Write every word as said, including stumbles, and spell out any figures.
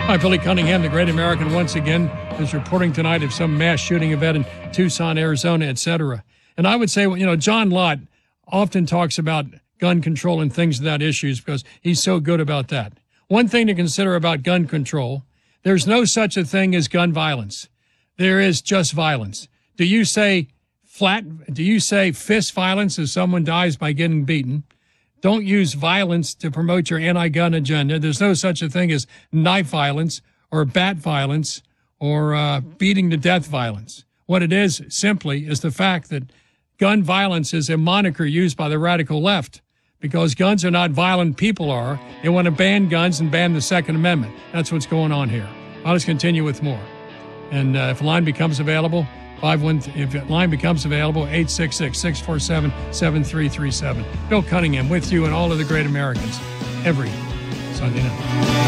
Hi, Billy Cunningham, the Great American, once again is reporting tonight of some mass shooting event in Tucson, Arizona, et cetera. And I would say, you know, John Lott often talks about gun control and things of that issues because he's so good about that. One thing to consider about gun control, there's no such a thing as gun violence. There is just violence. Do you say flat, do you say fist violence if someone dies by getting beaten? Don't use violence to promote your anti-gun agenda. There's no such a thing as knife violence or bat violence or uh, beating to death violence. What it is simply is the fact that gun violence is a moniker used by the radical left because guns are not violent, people are. They want to ban guns and ban the Second Amendment. That's what's going on here. I'll just continue with more. And uh, if a line becomes available, five one if a line becomes available, eight six six, six four seven, seven three three seven. Bill Cunningham with you and all of the great Americans every Sunday night.